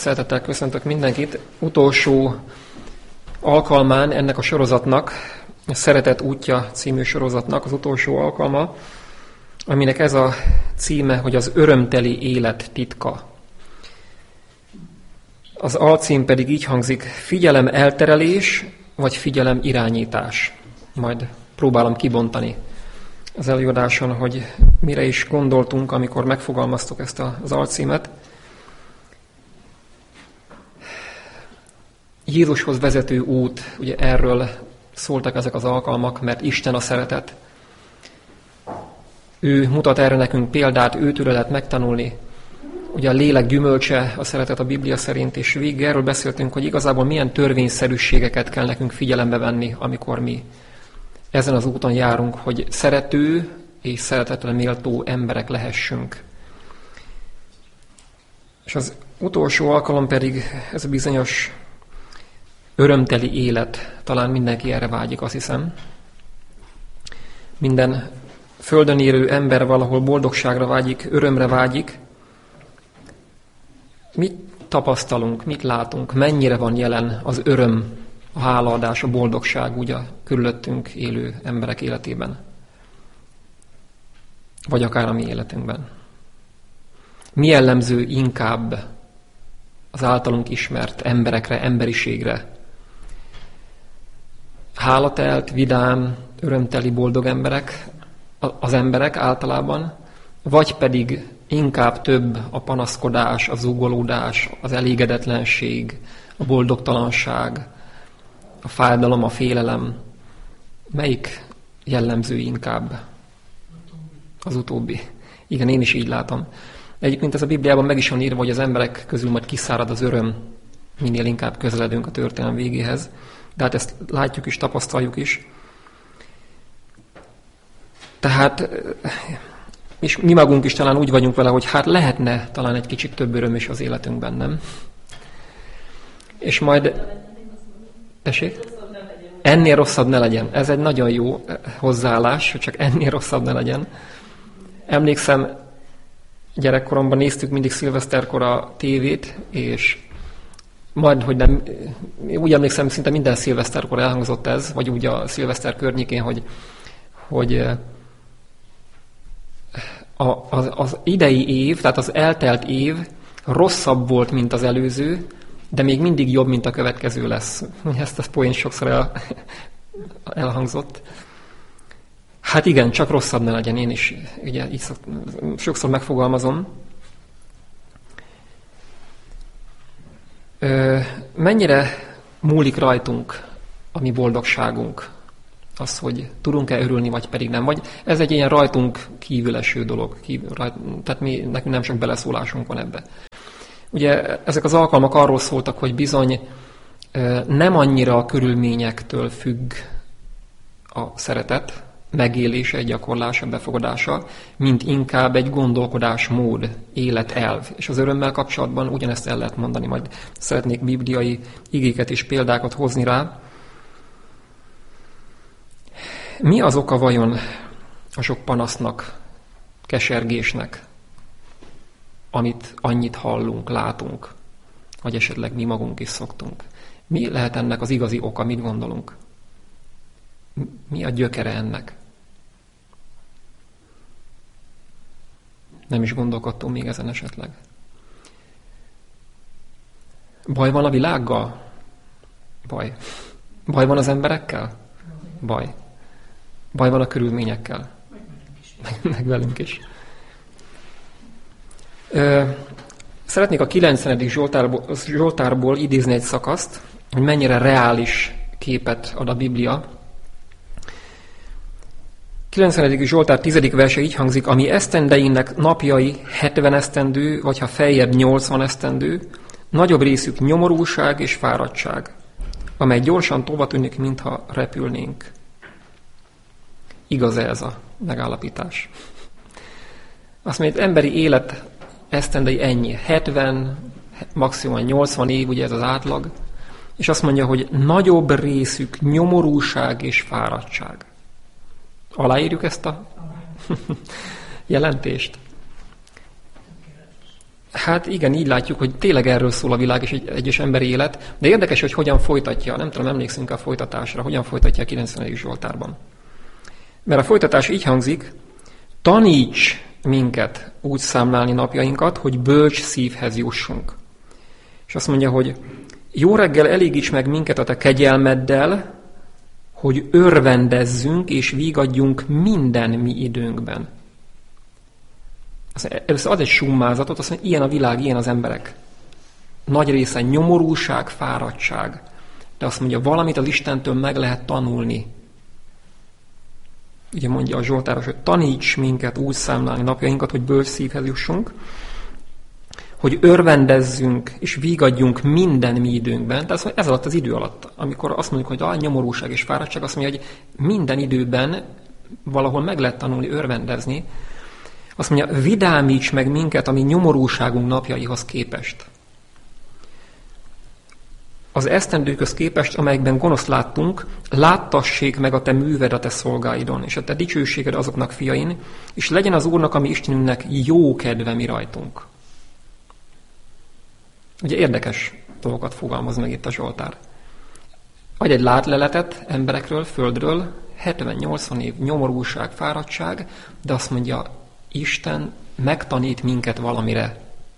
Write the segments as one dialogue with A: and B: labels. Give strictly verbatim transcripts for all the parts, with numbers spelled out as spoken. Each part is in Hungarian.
A: Szeretettel köszöntök mindenkit. Utolsó alkalmán ennek a sorozatnak, a Szeretet útja című sorozatnak az utolsó alkalma, aminek ez a címe, hogy az örömteli élet titka. Az alcím pedig így hangzik: figyelem elterelés, vagy figyelem irányítás. Majd próbálom kibontani az előadáson, hogy mire is gondoltunk, amikor megfogalmaztuk ezt az alcímet. Jézushoz vezető út, ugye erről szóltak ezek az alkalmak, mert Isten a szeretet. Ő mutat erre nekünk példát, őtőle lehet megtanulni. Ugye a lélek gyümölcse a szeretet a Biblia szerint, és végig erről beszéltünk, hogy igazából milyen törvényszerűségeket kell nekünk figyelembe venni, amikor mi ezen az úton járunk, hogy szerető és szeretetre méltó emberek lehessünk. És az utolsó alkalom pedig ez a bizonyos örömteli élet. Talán mindenki erre vágyik, azt hiszem. Minden földön élő ember valahol boldogságra vágyik, örömre vágyik. Mit tapasztalunk, mit látunk, mennyire van jelen az öröm, a hálaadás, a boldogság úgy a körülöttünk élő emberek életében? Vagy akár a mi életünkben? Mi jellemző inkább az általunk ismert emberekre, emberiségre? Hálatelt, vidám, örömteli, boldog emberek, az emberek általában, vagy pedig inkább több a panaszkodás, a zúgolódás, az elégedetlenség, a boldogtalanság, a fájdalom, a félelem. Melyik jellemző inkább? Az utóbbi. Igen, én is így látom. Egyébként ez a Bibliában meg is van írva, hogy az emberek közül majd kiszárad az öröm, minél inkább közeledünk a történelem végéhez. De hát ezt látjuk is, tapasztaljuk is. Tehát és mi magunk is talán úgy vagyunk vele, hogy hát lehetne talán egy kicsit több öröm is az életünkben, nem? És majd... Tessék? Ennél rosszabb ne legyen. Ez egy nagyon jó hozzáállás, hogy csak ennél rosszabb ne legyen. Emlékszem, gyerekkoromban néztük mindig szilveszterkor a tévét, és majd, hogy nem, úgy emlékszem, szinte minden szilveszterkor elhangzott ez, vagy úgy a szilveszter környékén, hogy, hogy a, az, az idei év, tehát az eltelt év rosszabb volt, mint az előző, de még mindig jobb, mint a következő lesz. Ezt a poén sokszor el, elhangzott. Hát igen, csak rosszabb ne legyen, én is ugye, így szok, sokszor megfogalmazom. Ö, mennyire múlik rajtunk a mi boldogságunk? Az, hogy tudunk-e örülni, vagy pedig nem. Vagy ez egy ilyen rajtunk kívül eső dolog. Kívül, rajt, tehát mi, nekünk nem csak beleszólásunk van ebbe. Ugye ezek az alkalmak arról szóltak, hogy bizony nem annyira a körülményektől függ a szeretet megélése, egy gyakorlása, befogadása, mint inkább egy gondolkodásmód, életelv. És az örömmel kapcsolatban ugyanezt el lehet mondani, majd szeretnék bibliai igéket és példákat hozni rá. Mi az oka vajon a sok panasznak, kesergésnek, amit annyit hallunk, látunk, vagy esetleg mi magunk is szoktunk? Mi lehet ennek az igazi oka, mit gondolunk? Mi a gyökere ennek? Nem is gondolkodtunk még ezen esetleg. Baj van a világgal? Baj. Baj van az emberekkel? Baj. Baj van a körülményekkel? Meg, meg velünk is. Ö, szeretnék a kilencvenedik Zsoltárból, Zsoltárból idézni egy szakaszt, hogy mennyire reális képet ad a Biblia. kilencvenedik Zsoltár tizedik verse így hangzik: ami esztendeinek napjai hetven esztendő, vagy ha feljebb nyolcvan esztendő, nagyobb részük nyomorúság és fáradtság, amely gyorsan tova tűnik, mintha repülnénk. Igaz ez a megállapítás? Azt mondja, hogy emberi élet esztendei ennyi, hetven, maximum nyolcvan év, ugye ez az átlag, és azt mondja, hogy nagyobb részük nyomorúság és fáradtság. Aláírjuk ezt a jelentést? Hát igen, így látjuk, hogy tényleg erről szól a világ és egy egyes emberi élet, de érdekes, hogy hogyan folytatja, nem tudom, emlékszünk a folytatásra, hogyan folytatja a kilencvenedik Zsoltárban. Mert a folytatás így hangzik: taníts minket úgy számlálni napjainkat, hogy bölcs szívhez jussunk. És azt mondja, hogy jó reggel elégíts meg minket a te kegyelmeddel, hogy örvendezzünk és vígadjunk minden mi időnkben. Először ad egy summázatot, azt mondja, ilyen a világ, ilyen az emberek. Nagy része nyomorúság, fáradtság. De azt mondja, valamit az Istentől meg lehet tanulni. Ugye mondja a Zsoltáros, hogy taníts minket úgy számlálni napjainkat, hogy bölcs szívhez jussunk, hogy örvendezzünk és vígadjunk minden mi időnkben. Tehát ez alatt az idő alatt, amikor azt mondjuk, hogy a nyomorúság és fáradtság, azt mondja, hogy minden időben valahol meg lehet tanulni örvendezni. Azt mondja, vidámíts meg minket a mi nyomorúságunk napjaihoz képest. Az esztendőkhöz képest, amelyekben gonoszt láttunk, láttassék meg a te műved a te szolgáidon, és a te dicsőséged azoknak fiain, és legyen az Úrnak, a mi Istenünknek jó kedve mi rajtunk. Ugye érdekes dolgokat fogalmaz meg itt a Zsoltár. Adj egy látleletet emberekről, földről, hetven-nyolcvan év nyomorúság, fáradtság, de azt mondja, Isten megtanít minket valamire.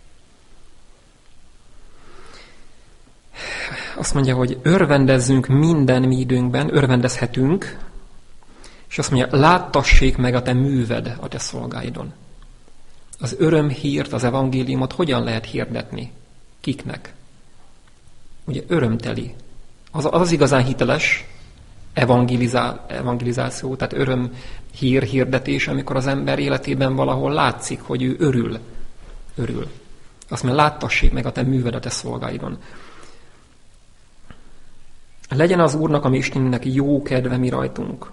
A: Azt mondja, hogy örvendezzünk minden mi időnkben, örvendezhetünk, és azt mondja, láttassék meg a te műved a te szolgáidon. Az örömhírt, az evangéliumot hogyan lehet hirdetni? Kiknek? Ugye örömteli. Az az, az igazán hiteles evangelizá, evangelizáció, tehát öröm hír, hirdetés, amikor az ember életében valahol látszik, hogy ő örül. Örül. Azt mondja, láttassék meg a te műved a te szolgáidon. Legyen az Úrnak, a mi Istenünknek jó kedve mi rajtunk.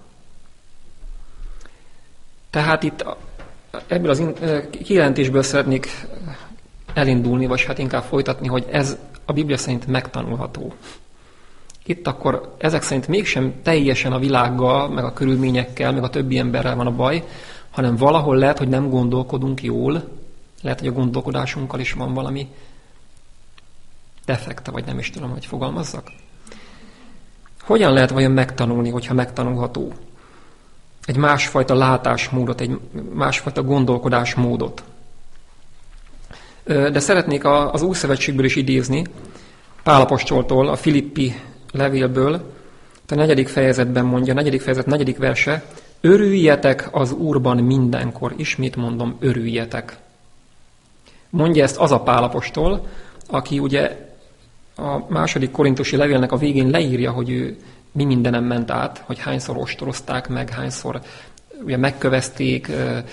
A: Tehát itt ebből az kijelentésből szeretnék elindulni, vagy hát inkább folytatni, hogy ez a Biblia szerint megtanulható. Itt akkor ezek szerint mégsem teljesen a világgal, meg a körülményekkel, meg a többi emberrel van a baj, hanem valahol lehet, hogy nem gondolkodunk jól, lehet, hogy a gondolkodásunkkal is van valami defekta, vagy nem is tudom, hogy fogalmazzak. Hogyan lehet vajon megtanulni, hogyha megtanulható? Egy másfajta látásmódot, egy másfajta gondolkodásmódot. De szeretnék az Új Szövetségből is idézni, Pál apostoltól, a Filippi levélből, a negyedik fejezetben mondja, a negyedik fejezet negyedik verse, örüljetek az Úrban mindenkor, ismét mondom, örüljetek. Mondja ezt az a Pál apostol, aki ugye a második korintusi levélnek a végén leírja, hogy ő mi mindenem ment át, hogy hányszor ostorozták meg, hányszor ugye megkövezték,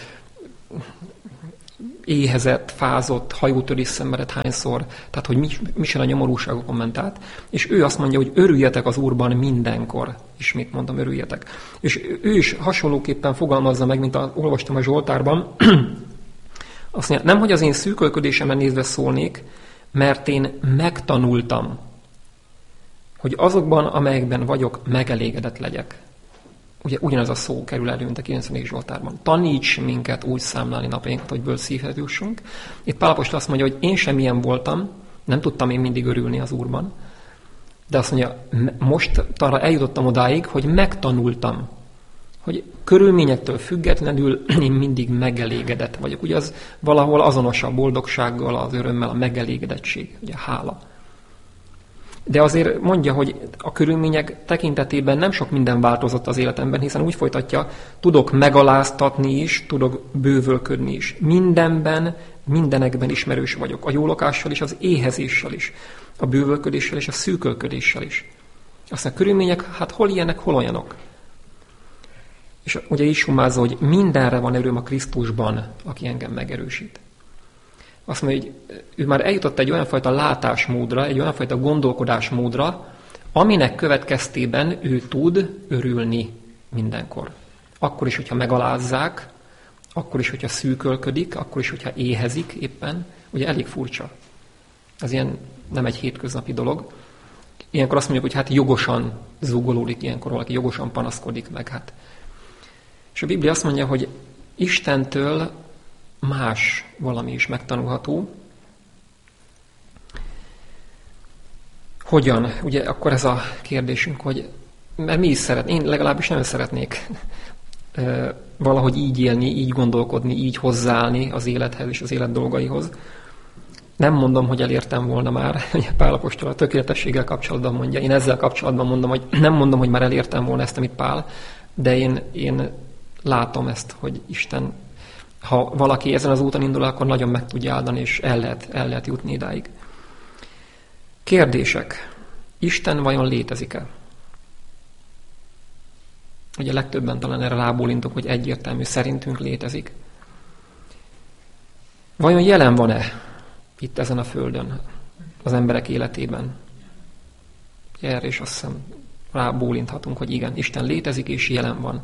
A: éhezett, fázott, hajótörés szenvedett hányszor, tehát hogy mi, mi sem a nyomorúságokon ment át. És ő azt mondja, hogy örüljetek az Úrban mindenkor. Ismét mondom, örüljetek. És ő is hasonlóképpen fogalmazza meg, mint a, olvastam a Zsoltárban, azt mondja, nem, hogy az én szűkölködésemben nézve szólnék, mert én megtanultam, hogy azokban, amelyekben vagyok, megelégedett legyek. Ugye ugyanaz a szó kerül elő, mint a kilencvenedik Zsoltárban. Taníts minket úgy számlálni napjainkat, hogy bölcs szívhez jussunk. Itt Pál apostol azt mondja, hogy én sem ilyen voltam, nem tudtam én mindig örülni az Úrban, de azt mondja, most arra eljutottam odáig, hogy megtanultam, hogy körülményektől függetlenül én mindig megelégedett vagyok. Ugye az valahol azonos a boldogsággal, az örömmel, a megelégedettség, ugye a hála. De azért mondja, hogy a körülmények tekintetében nem sok minden változott az életemben, hiszen úgy folytatja, tudok megaláztatni is, tudok bővölködni is. Mindenben, mindenekben ismerős vagyok. A jó lakással is, az éhezéssel is, a bővölködéssel és a szűkölködéssel is. Aztán a körülmények, hát hol ilyenek, hol olyanok. És ugye így summázza, hogy mindenre van erőm a Krisztusban, aki engem megerősít. Azt mondja, hogy ő már eljutott egy olyan fajta látásmódra, egy olyan fajta gondolkodásmódra, aminek következtében ő tud örülni mindenkor. Akkor is, hogyha megalázzák, akkor is, hogyha szűkölködik, akkor is, hogyha éhezik éppen. Ugye elég furcsa. Ez ilyen nem egy hétköznapi dolog. Ilyenkor azt mondjuk, hogy hát jogosan zúgolódik, ilyenkor valaki jogosan panaszkodik meg. Hát. És a Biblia azt mondja, hogy Istentől más valami is megtanulható, Hogyan? Ugye akkor ez a kérdésünk, hogy mert mi is szeret, én legalábbis nem szeretnék valahogy így élni, így gondolkodni, így hozzáállni az élethez és az élet dolgaihoz. Nem mondom, hogy elértem volna már, hogy Pál apostol a tökéletességgel kapcsolatban mondja. Én ezzel kapcsolatban mondom, hogy nem mondom, hogy már elértem volna ezt, amit Pál, de én, én látom ezt, hogy Isten, ha valaki ezen az úton indul, akkor nagyon meg tudja áldani, és el lehet, el lehet jutni idáig. Kérdések. Isten vajon létezik-e? Ugye legtöbben talán erre rábólintok, hogy egyértelmű, szerintünk létezik. Vajon jelen van-e itt ezen a földön, az emberek életében? Erre is azt hiszem rábólinthatunk, hogy igen, Isten létezik és jelen van.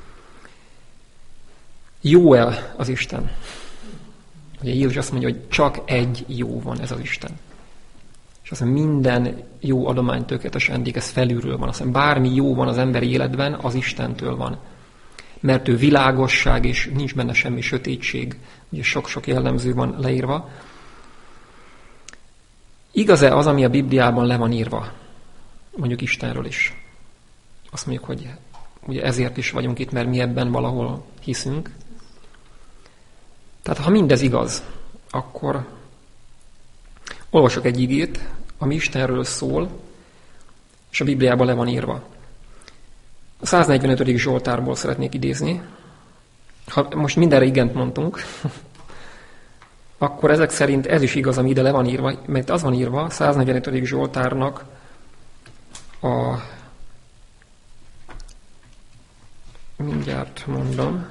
A: Jó-e az Isten? Ugye Jézus azt mondja, hogy csak egy jó van, ez az Isten. És azt mondja, minden jó adomány tökéletes ajándék, ez felülről van. Azt mondja, bármi jó van az emberi életben, az Istentől van. Mert ő világosság, és nincs benne semmi sötétség. Ugye sok-sok jellemző van leírva. Igaz-e az, ami a Bibliában le van írva? Mondjuk Istenről is. Azt mondjuk, hogy ugye ezért is vagyunk itt, mert mi ebben valahol hiszünk. Tehát ha mindez igaz, akkor olvasok egy igét, ami Istenről szól, és a Bibliában le van írva. A száznegyvenötödik Zsoltárból szeretnék idézni. Ha most mindenre igent mondtunk, akkor ezek szerint ez is igaz, ami ide le van írva, mert az van írva, a száznegyvenötödik Zsoltárnak a... Mindjárt mondom.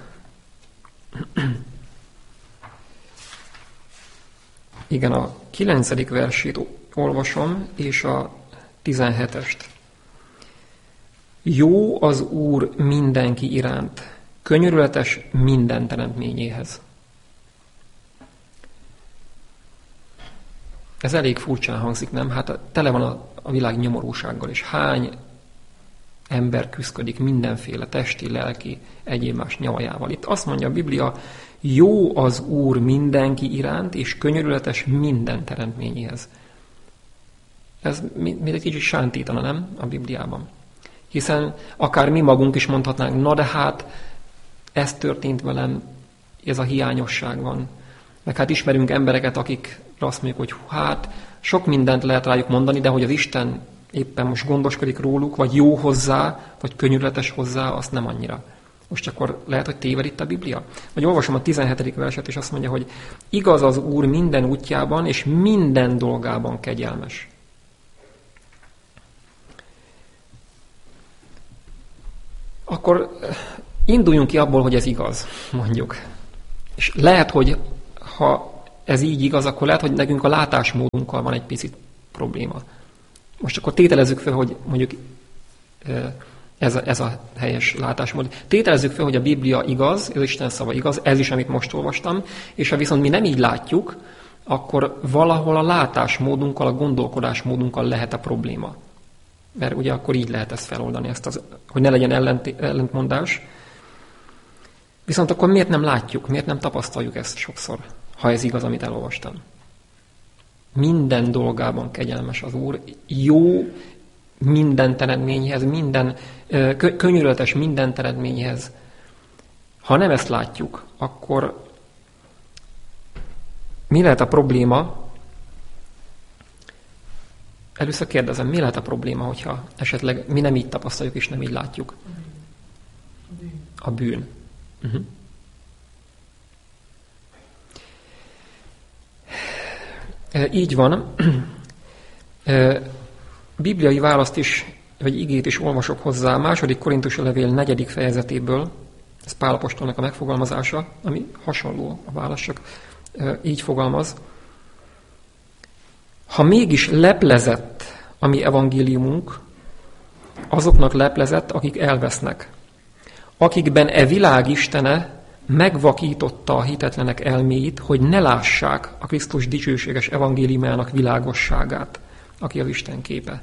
A: Igen, a kilencedik versét olvasom, és a tizenhetest. Jó az Úr mindenki iránt, könyörületes minden teremtményéhez. Ez elég furcsán hangzik, nem? Hát tele van a, a világ nyomorúsággal, és hány ember küszködik mindenféle testi, lelki, egyéb más nyavajával. Itt azt mondja a Biblia, jó az Úr mindenki iránt, és könyörületes minden teremtményéhez. Ez mint egy kicsit sántítana, nem? A Bibliában. Hiszen akár mi magunk is mondhatnánk, na de hát ez történt velem, ez a hiányosság van. Meg hát ismerünk embereket, akik azt mondjuk, hogy hát sok mindent lehet rájuk mondani, de hogy az Isten éppen most gondoskodik róluk, vagy jó hozzá, vagy könyörületes hozzá, azt nem annyira. Most akkor lehet, hogy téved itt a Biblia? Vagy olvasom a tizenhetedik verset, és azt mondja, hogy igaz az Úr minden útjában, és minden dolgában kegyelmes. Akkor induljunk ki abból, hogy ez igaz, mondjuk. És lehet, hogy ha ez így igaz, akkor lehet, hogy nekünk a látásmódunkkal van egy picit probléma. Most akkor tételezzük fel, hogy mondjuk ez a, ez a helyes látásmód. Tételezzük fel, hogy a Biblia igaz, ez Isten szava igaz, ez is, amit most olvastam, és ha viszont mi nem így látjuk, akkor valahol a látásmódunkkal, a gondolkodásmódunkkal lehet a probléma. Mert ugye akkor így lehet ezt feloldani, ezt az, hogy ne legyen ellent, ellentmondás. Viszont akkor miért nem látjuk, miért nem tapasztaljuk ezt sokszor, ha ez igaz, amit elolvastam? Minden dolgában kegyelmes az Úr, jó minden teremtményhez, minden könyörületes minden teremtményhez. Ha nem ezt látjuk, akkor mi lehet a probléma? Először kérdezem, mi lehet a probléma, hogyha esetleg mi nem így tapasztaljuk és nem így látjuk? A bűn. Uh-huh. Így van. Bibliai választ is, vagy igét is olvasok hozzá. A második Korintusi levél negyedik fejezetéből, ez Pál apostolnak a megfogalmazása, ami hasonló a válasz, csak így fogalmaz. Ha mégis leplezett a mi evangéliumunk, azoknak leplezett, akik elvesznek, akikben e világ istene megvakította a hitetlenek elméit, hogy ne lássák a Krisztus dicsőséges evangéliumának világosságát, aki az Isten képe.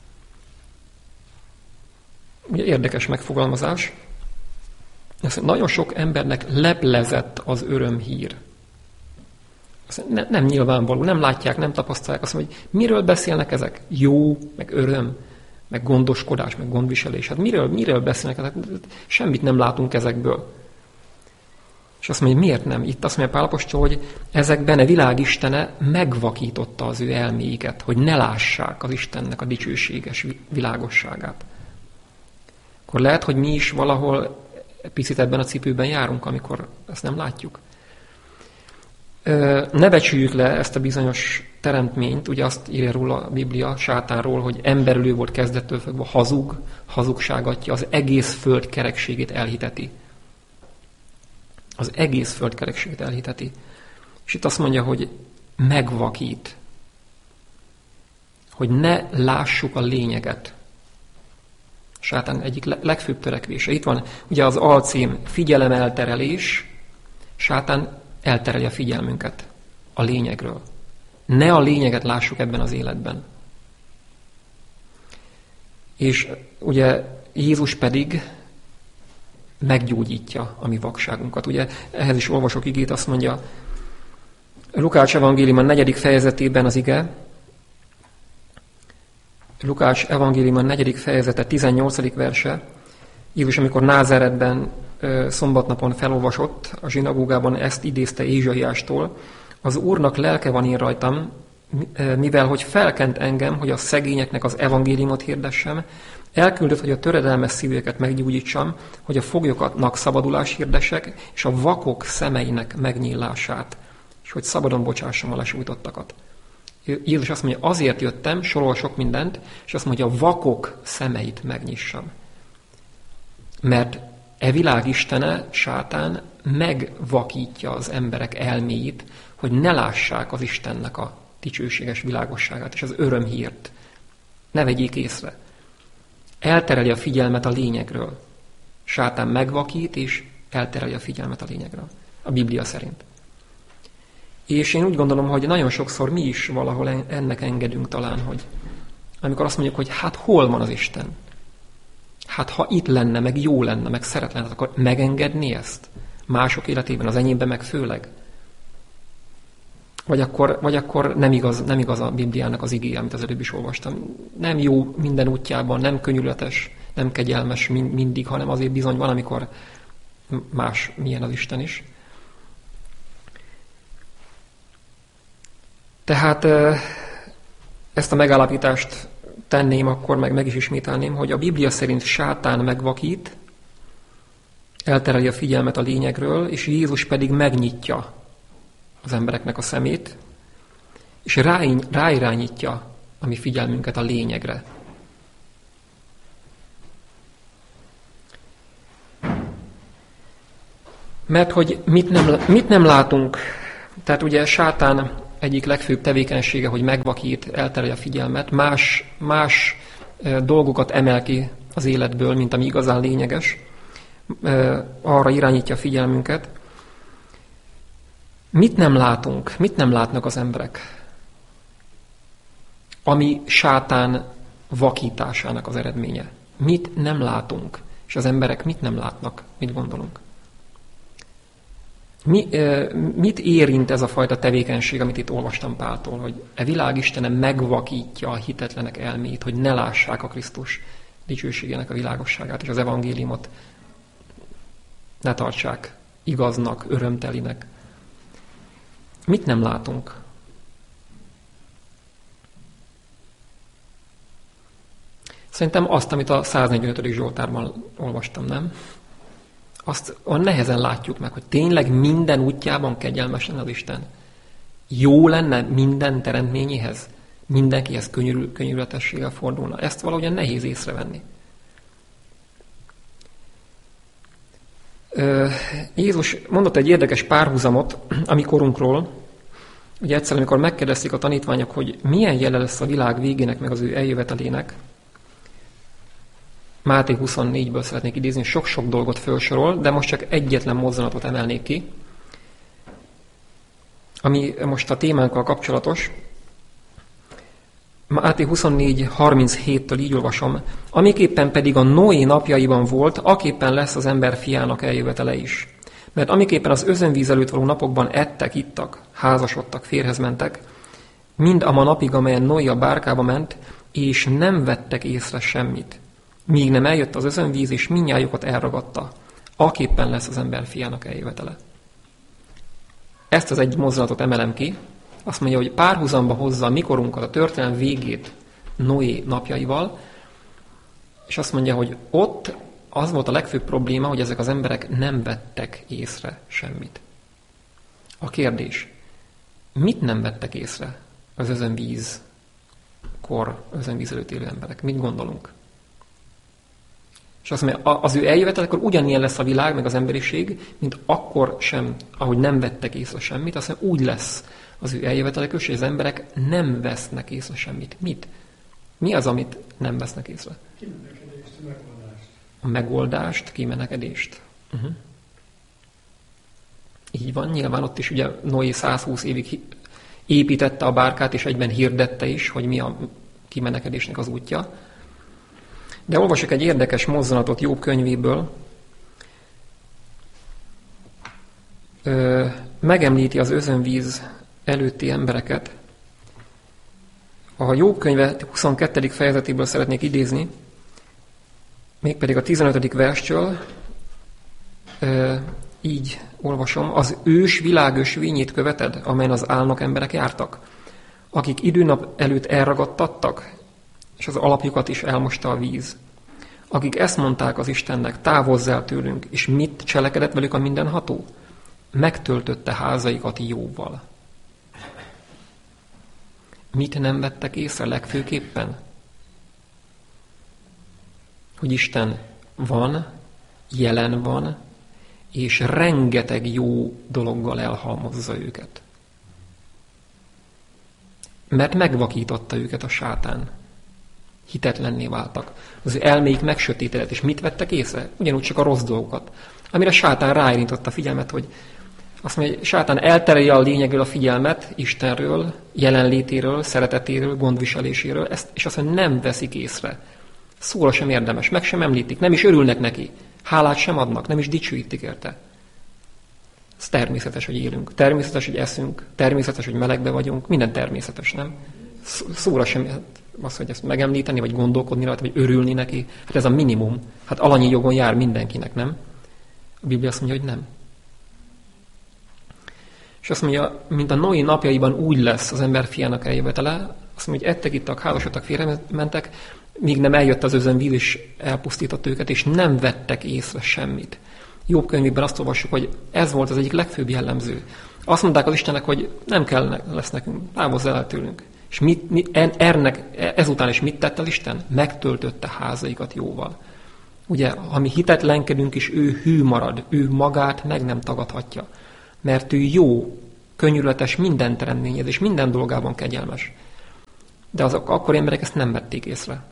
A: Ugye érdekes megfogalmazás. Nagyon sok embernek leplezett az örömhír. Ne, nem nyilvánvaló, nem látják, nem tapasztalják. Azt mondja, hogy miről beszélnek ezek? Jó, meg öröm, meg gondoskodás, meg gondviselés. Hát miről, miről beszélnek ezek? Semmit nem látunk ezekből. És azt mondja, miért nem? Itt azt mondja Pál apostol, hogy ezekben a világ istene megvakította az ő elméiket, hogy ne lássák az Istennek a dicsőséges világosságát. Akkor lehet, hogy mi is valahol picit ebben a cipőben járunk, amikor ezt nem látjuk. Ne becsüljük le ezt a bizonyos teremtményt, ugye azt írja róla a Biblia sátánról, hogy emberülő volt kezdettől fogva, hazug, hazugságatja, az egész föld kerekségét elhiteti. Az egész föld kerekségét elhiteti. És itt azt mondja, hogy megvakít, hogy ne lássuk a lényeget. Sátán egyik legfőbb törekvése. Itt van ugye az alcím figyelemelterelés, sátán elterelje a figyelmünket a lényegről. Ne a lényeget lássuk ebben az életben. És ugye Jézus pedig meggyógyítja a mi vakságunkat. Ugye ehhez is olvasok igét, azt mondja Lukács evangélium a negyedik fejezetében az ige, Lukács evangélium a negyedik fejezete tizennyolcadik verse, Jézus, amikor Názáretben szombatnapon felolvasott, a zsinagógában ezt idézte Ézsaiástól, az Úrnak lelke van én rajtam, mivel hogy felkent engem, hogy a szegényeknek az evangéliumot hirdessem, elküldött, hogy a töredelmes szívűeket meggyógyítsam, hogy a foglyoknak szabadulás hirdessek, és a vakok szemeinek megnyílását, és hogy szabadon bocsássam a lesújtottakat. Jézus azt mondja, azért jöttem, sorol sok mindent, és azt mondja, a vakok szemeit megnyissam. Mert e világ istene, sátán megvakítja az emberek elméit, hogy ne lássák az Istennek a dicsőséges világosságát, és az örömhírt. Ne vegyék észre. Eltereli a figyelmet a lényegről. Sátán megvakít, és eltereli a figyelmet a lényegről. A Biblia szerint. És én úgy gondolom, hogy nagyon sokszor mi is valahol ennek engedünk talán, hogy amikor azt mondjuk, hogy hát hol van az Isten? Hát ha itt lenne, meg jó lenne, meg szeretlenne, akkor megengedni ezt? Mások életében, az enyémben meg főleg? Vagy akkor, vagy akkor nem, igaz, nem igaz a Bibliának az igéje, amit az előbb is olvastam. Nem jó minden útjában, nem könnyületes, nem kegyelmes mindig, hanem azért bizony van, amikor más milyen az Isten is. Tehát ezt a megállapítást tenném, akkor meg meg is ismételném, hogy a Biblia szerint sátán megvakít, eltereli a figyelmet a lényegről, és Jézus pedig megnyitja az embereknek a szemét, és ráirányítja a mi figyelmünket a lényegre. Mert hogy mit nem, mit nem látunk, tehát ugye sátán egyik legfőbb tevékenysége, hogy megvakít, elterelje a figyelmet, más, más dolgokat emel ki az életből, mint ami igazán lényeges, arra irányítja a figyelmünket. Mit nem látunk, mit nem látnak az emberek, ami sátán vakításának az eredménye? Mit nem látunk, és az emberek mit nem látnak, mit gondolunk? Mi, mit érint ez a fajta tevékenység, amit itt olvastam Páltól, hogy e világ istene megvakítja a hitetlenek elmét, hogy ne lássák a Krisztus dicsőségének a világosságát, és az evangéliumot ne tartsák igaznak, örömtelinek. Mit nem látunk? Szerintem azt, amit a száznegyvenötödik Zsoltárban olvastam, nem? Azt olyan nehezen látjuk meg, hogy tényleg minden útjában kegyelmes lenne az Isten. Jó lenne minden teremtményéhez, mindenkihez könyörül, könyörületességgel fordulna. Ezt valahogyan nehéz észrevenni. Jézus mondott egy érdekes párhuzamot a mi korunkról. Ugye egyszer, amikor megkérdezték a tanítványok, hogy milyen jele lesz a világ végének, meg az ő eljövetelének, Máté huszonnégyből szeretnék idézni, sok-sok dolgot felsorol, de most csak egyetlen mozzanatot emelnék ki, ami most a témánkkal kapcsolatos. Máté huszonnégy harminchéttől így olvasom, amiképpen pedig a Noé napjaiban volt, aképpen lesz az ember fiának eljövetele is. Mert amiképpen az özönvíz előtt való napokban ettek, ittak, házasodtak, férjhez mentek, mind a ma napig, amelyen Noé a bárkába ment, és nem vettek észre semmit, míg nem eljött az özönvíz, és mindnyájukat elragadta, aképpen lesz az ember fiának eljövetele. Ezt az egy mozdulatot emelem ki, azt mondja, hogy párhuzamba hozza a mikorunkat, a történelem végét Noé napjaival, és azt mondja, hogy ott az volt a legfőbb probléma, hogy ezek az emberek nem vettek észre semmit. A kérdés, mit nem vettek észre az özönvíz kor, özönvíz előtt élő emberek? Mit gondolunk? És azt mondja, az ő eljövetelekor ugyanilyen lesz a világ, meg az emberiség, mint akkor sem, ahogy nem vettek észre semmit, azt mondja, úgy lesz az ő eljövetelekor, és az emberek nem vesznek észre semmit. Mit? Mi az, amit nem vesznek észre?
B: Kimenekedést, a megoldást.
A: A megoldást, kimenekedést. Uh-huh. Így van, nyilván ott is ugye Noé száz húsz évig építette a bárkát, és egyben hirdette is, hogy mi a kimenekedésnek az útja. De olvasok egy érdekes mozzanatot Jobb könyvéből. Ö, megemlíti az özönvíz előtti embereket. A Jobb könyve huszonkettedik fejezetéből szeretnék idézni, mégpedig a tizenötödik verstől. Ö, így olvasom. Az ős világösvényét követed, amelyen az álnok emberek jártak, akik időnap előtt elragadtattak, és az alapjukat is elmosta a víz. Akik ezt mondták az Istennek, távozz el tőlünk, és mit cselekedett velük a mindenható? Megtöltötte házaikat jóval. Mit nem vettek észre legfőképpen? Hogy Isten van, jelen van, és rengeteg jó dologgal elhalmozza őket. Mert megvakította őket a sátán. Hitetlenné váltak. Az ő elméik megsötétedett, és mit vettek észre? Ugyanúgy csak a rossz dolgokat. Amire sátán ráirintotta a figyelmet, hogy azt mondja, hogy sátán elterelje a lényegről a figyelmet, Istenről, jelenlétéről, szeretetéről, gondviseléséről, ezt, és azt mondja, nem veszik észre. Szóra sem érdemes, meg sem említik, nem is örülnek neki, hálát sem adnak, nem is dicsőítik érte. Ez természetes, hogy élünk, természetes, hogy eszünk, természetes, hogy melegbe vagyunk, minden természetes, nem? Szóra sem, az, hogy ezt megemlíteni, vagy gondolkodni rajta, vagy örülni neki, hát ez a minimum. Hát alanyi jogon jár mindenkinek, nem? A Biblia azt mondja, hogy nem. És azt mondja, mint a Noé napjaiban úgy lesz az ember fiának eljövetele, azt mondja, hogy ettek, ittak, házasodtak, félrementek, míg nem eljött az özönvíz, és elpusztított őket, és nem vettek észre semmit. Jobb könyvében azt olvassuk, hogy ez volt az egyik legfőbb jellemző. Azt mondták az Istennek, hogy nem kell lesz nekünk, távozz el tőlünk. És mit, mit, ennek, ezután is mit tett az Isten? Megtöltötte házaikat jóval. Ugye, ha mi hitetlenkedünk is, ő hű marad, ő magát meg nem tagadhatja. Mert ő jó, könyörületes, minden teremtményez, és minden dolgában kegyelmes. De azok akkor emberek ezt nem vették észre.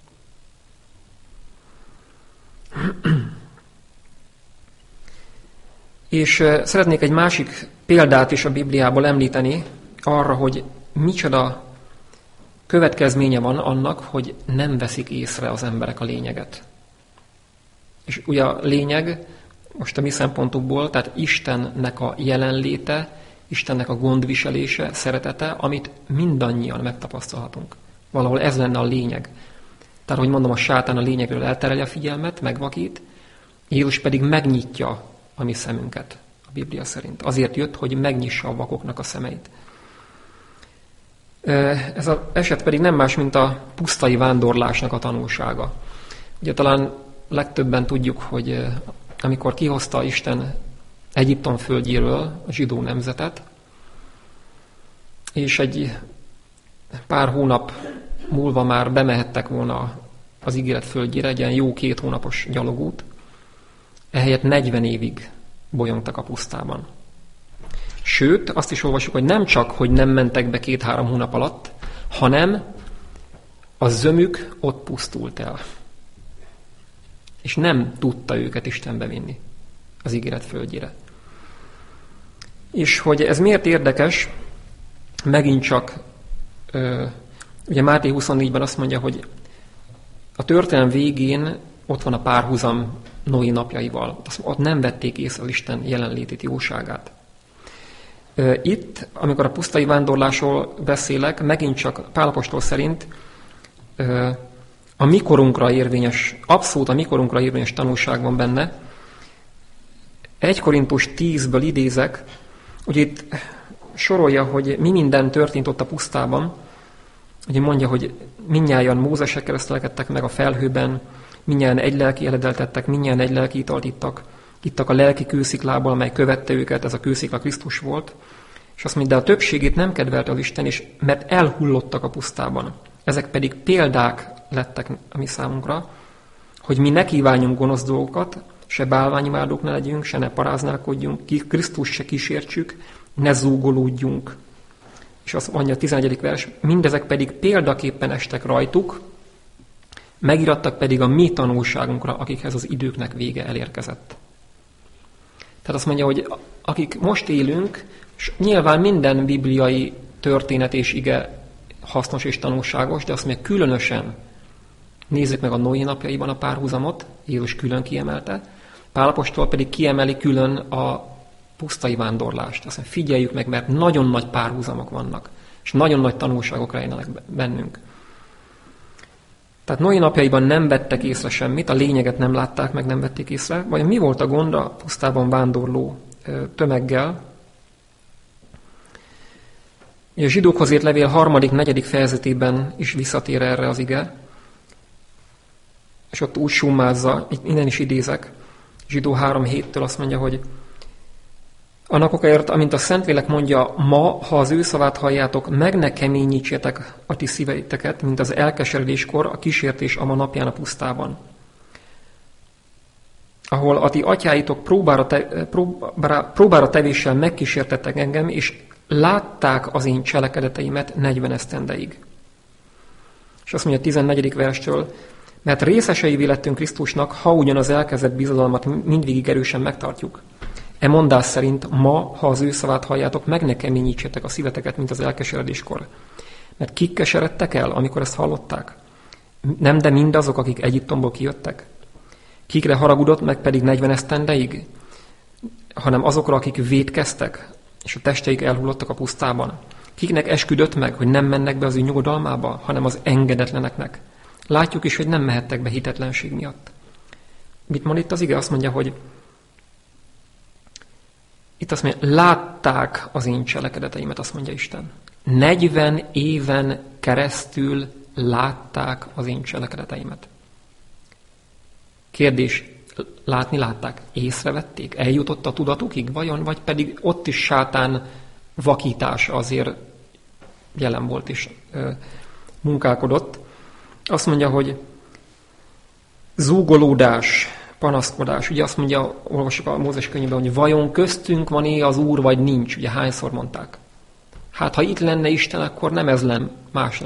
A: És szeretnék egy másik példát is a Bibliából említeni arra, hogy micsoda következménye van annak, hogy nem veszik észre az emberek a lényeget. És ugye a lényeg, most a mi szempontunkból, tehát Istennek a jelenléte, Istennek a gondviselése, szeretete, amit mindannyian megtapasztalhatunk. Valahol ez lenne a lényeg. Tehát, hogy mondom, a sátán a lényegről eltereli a figyelmet, megvakít, Jézus pedig megnyitja a mi szemünket, a Biblia szerint. Azért jött, hogy megnyissa a vakoknak a szemeit. Ez az eset pedig nem más, mint a pusztai vándorlásnak a tanulsága. Ugye talán legtöbben tudjuk, hogy amikor kihozta Isten Egyiptom földjéről a zsidó nemzetet, és egy pár hónap múlva már bemehettek volna az ígéret földjére, egy ilyen jó két hónapos gyalogút, ehelyett negyven évig bolyongtak a pusztában. Sőt, azt is olvasjuk, hogy nem csak, hogy nem mentek be két-három hónap alatt, hanem a zömük ott pusztult el. És nem tudta őket Isten bevinni az ígéret földjére. És hogy ez miért érdekes, megint csak, ugye Máté huszonnégyben azt mondja, hogy a történelem végén ott van a párhuzam Noé napjaival. Ott nem vették észre az Isten jelenlétét, jóságát. Itt, amikor a pusztai vándorlásról beszélek, megint csak Pál apostol szerint a mikorunkra érvényes, abszolút a mikorunkra érvényes tanulság van benne. egy Korintus tízből idézek, hogy itt sorolja, hogy mi minden történt ott a pusztában. Ugye mondja, hogy mindnyájan Mózesek keresztelkedtek meg a felhőben, mindnyájan egy lelki eledeltettek, mindnyájan egy lelki italt ittak. Ittak a lelki kősziklából, amely követte őket, ez a kőszikla Krisztus volt. És azt mondja, de a többségét nem kedvelte az Isten is, mert elhullottak a pusztában. Ezek pedig példák lettek a mi számunkra, hogy mi ne kíváljunk gonosz dolgokat, se bálványimádók ne legyünk, se ne paráználkodjunk, Krisztus se kísértsük, ne zúgolódjunk. És azt mondja a tizenegyedik vers, mindezek pedig példaképpen estek rajtuk, megirattak pedig a mi tanulságunkra, akikhez az időknek vége elérkezett. Tehát azt mondja, hogy akik most élünk, és nyilván minden bibliai történet és ige hasznos és tanulságos, de azt mondja, különösen nézzük meg a Noé napjaiban a párhuzamot, Jézus külön kiemelte, Pál apostol pedig kiemeli külön a pusztai vándorlást. Azt mondja, figyeljük meg, mert nagyon nagy párhuzamok vannak, és nagyon nagy tanulságok rejlenek bennünk. Tehát Noé napjaiban nem vettek észre semmit, a lényeget nem látták meg, nem vették észre. Vagy mi volt a gond a pusztában vándorló tömeggel? A zsidókhoz írt levél harmadik, negyedik fejezetében is visszatér erre az ige, és ott úgy summázza, innen is idézek, Zsidó három héttől azt mondja, hogy annak okáért, amint a Szentlélek mondja, ma, ha az ő szavát halljátok, meg ne keményítsétek a ti szíveiteket, mint az elkeseredéskor a kísértés ama napján a pusztában. Ahol a ti atyáitok próbára, te, próbára, próbára tevéssel megkísértettek engem, és látták az én cselekedeteimet negyven esztendeig. És azt mondja a tizennegyedik verstől, mert részeseivé lettünk Krisztusnak, ha ugyan az elkezdett bizodalmat mindvégig erősen megtartjuk. E mondás szerint ma, ha az ő szavát halljátok, meg ne keményítsétek a szíveteket, mint az elkeseredéskor. Mert kik keseredtek el, amikor ezt hallották? Nem, de mindazok, akik Egyiptomból kijöttek? Kikre haragudott meg pedig negyven esztendeig? Hanem azokra, akik vétkeztek, és a testeik elhullottak a pusztában. Kiknek esküdött meg, hogy nem mennek be az ő nyugodalmába, hanem az engedetleneknek. Látjuk is, hogy nem mehettek be hitetlenség miatt. Mit mond itt az ige? Azt mondja, hogy itt azt mondja, látták az én cselekedeteimet, azt mondja Isten. negyven éven keresztül látták az én cselekedeteimet. Kérdés, látni látták? Észrevették? Eljutott a tudatukig vajon? Vagy pedig ott is sátán vakítása azért jelen volt és ö, munkálkodott. Azt mondja, hogy zúgolódás, panaszkodás. Ugye azt mondja, olvasjuk a Mózes könyvben, hogy vajon köztünk van-e az Úr, vagy nincs. Ugye hányszor mondták? Hát, ha itt lenne Isten, akkor nem ez lenne, más